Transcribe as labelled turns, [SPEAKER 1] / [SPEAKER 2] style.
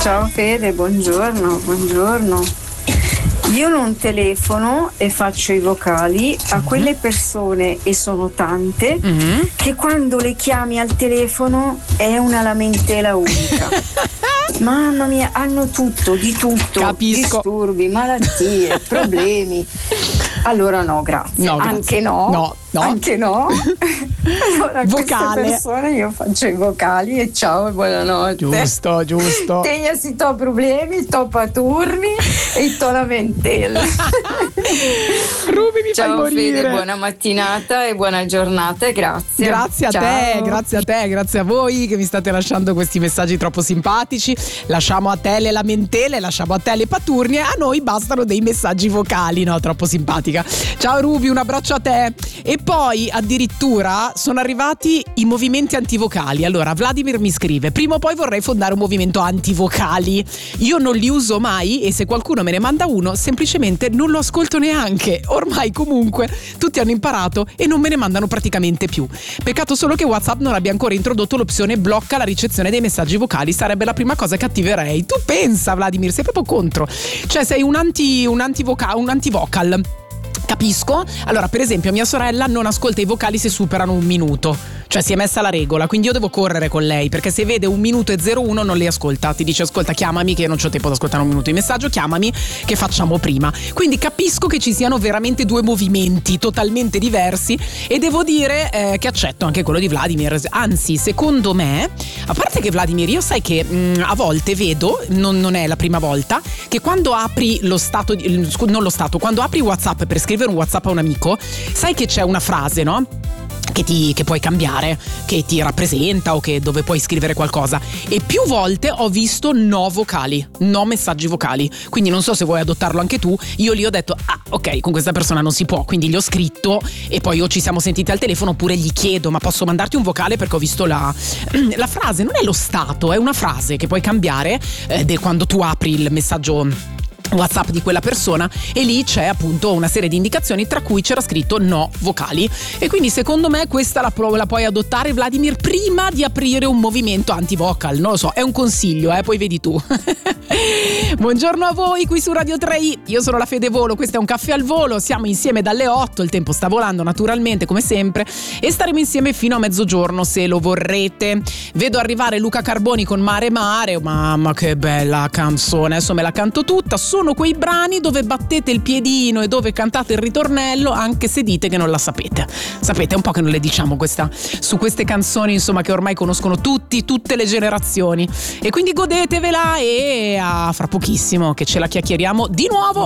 [SPEAKER 1] Ciao Fede, buongiorno. Io non telefono e faccio i vocali a quelle persone, e sono tante, che quando le chiami al telefono è una lamentela unica. Mamma mia, hanno tutto, di tutto.
[SPEAKER 2] Capisco.
[SPEAKER 1] Disturbi, malattie, problemi. Allora no, grazie.
[SPEAKER 2] No, grazie.
[SPEAKER 1] Anche no. Anche no. Allora,
[SPEAKER 2] vocale.
[SPEAKER 1] queste persone io faccio i vocali e ciao e buonanotte.
[SPEAKER 2] Giusto.
[SPEAKER 1] Tegnasi to problemi, to paturni e to lamentela.
[SPEAKER 2] Ruby, mi
[SPEAKER 1] ciao,
[SPEAKER 2] fai morire.
[SPEAKER 1] Fede, buona mattinata e buona giornata e grazie.
[SPEAKER 2] Grazie a te, grazie a voi che mi state lasciando questi messaggi troppo simpatici. Lasciamo a te le lamentele, lasciamo a te le paturnie, a noi bastano dei messaggi vocali, no? Troppo simpatica. Ciao Ruby, un abbraccio a te. E poi addirittura sono arrivati i movimenti antivocali. Allora Vladimir mi scrive: prima o poi vorrei fondare un movimento antivocali. Io non li uso mai e se qualcuno me ne manda uno semplicemente non lo ascolto neanche. Ormai comunque tutti hanno imparato e non me ne mandano praticamente più. Peccato solo che WhatsApp non abbia ancora introdotto l'opzione blocca la ricezione dei messaggi vocali. Sarebbe la prima cosa che attiverei. Tu pensa, Vladimir, sei proprio contro. Cioè sei un antivocal. Capisco. Allora, per esempio, mia sorella non ascolta i vocali se superano 1 minuto. Cioè si è messa la regola, quindi io devo correre con lei, perché se vede 1 minuto e 01 non li ascolta. Ti dice: ascolta, chiamami che non c'ho tempo ad ascoltare 1 minuto di messaggio, chiamami che facciamo prima. Quindi capisco che ci siano veramente 2 movimenti totalmente diversi e devo dire che accetto anche quello di Vladimir. Anzi, secondo me, a parte che Vladimir, io sai che a volte vedo, non è la prima volta, che quando apri quando apri WhatsApp per scrivere un WhatsApp a un amico, sai che c'è una frase, no? Che puoi cambiare, che ti rappresenta o dove puoi scrivere qualcosa, e più volte ho visto no messaggi vocali, quindi non so se vuoi adottarlo anche tu. Io lì ho detto ok, con questa persona non si può, quindi gli ho scritto e poi o ci siamo sentiti al telefono oppure gli chiedo: ma posso mandarti un vocale perché ho visto la frase, non è lo stato, è una frase che puoi cambiare quando tu apri il messaggio WhatsApp di quella persona, e lì c'è appunto una serie di indicazioni tra cui c'era scritto no vocali, e quindi secondo me questa la puoi adottare, Vladimir, prima di aprire un movimento anti-vocal. Non lo so, è un consiglio, poi vedi tu. Buongiorno a voi qui su Radio 3i, io sono la Fede Volo, questo è un caffè al volo, siamo insieme dalle 8, il tempo sta volando naturalmente come sempre e staremo insieme fino a mezzogiorno se lo vorrete. Vedo arrivare Luca Carboni con Mare, mamma che bella canzone, adesso me la canto tutta. Sono quei brani dove battete il piedino e dove cantate il ritornello anche se dite che non la sapete. Sapete, è un po' che non le diciamo su queste canzoni, insomma, che ormai conoscono tutte le generazioni, e quindi godetevela e fra pochissimo che ce la chiacchieriamo di nuovo.